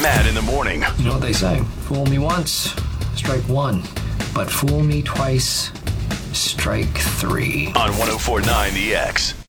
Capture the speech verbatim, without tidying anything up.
Matt in the morning. You know what they say? Fool me once, strike one. But fool me twice, strike three. On one oh four point nine The X.